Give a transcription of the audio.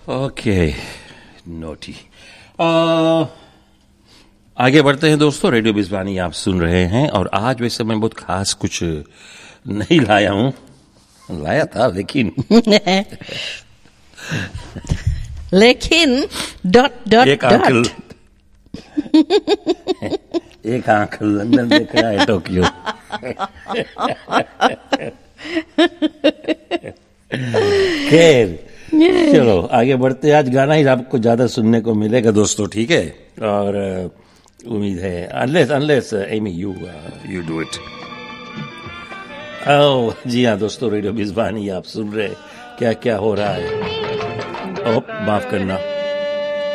Okay, naughty. आगे बढ़ते हैं दोस्तों। रेडियो बिजवानी आप सुन रहे हैं, और आज वैसे मैं बहुत खास कुछ नहीं लाया हूं। लाया था लेकिन लेकिन डॉट डॉट एक अंकल डॉट एक अंकल लंदन देख रहा है टोक्यो। खैर, चलो आगे बढ़ते हैं। आज गाना ही आपको ज्यादा सुनने को मिलेगा दोस्तों, ठीक है? और उम्मीद है unless Amy you do it. जी हाँ दोस्तों, रेडियो बिजवानी आप सुन रहे, क्या क्या हो रहा है। माफ करना,